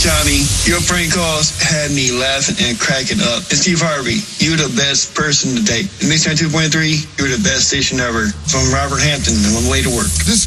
Johnny, your prank calls had me laughing and cracking up. And Steve Harvey, you're the best person today. Mix 92.3, you're the best station ever. From Robert Hampton on the way to work. This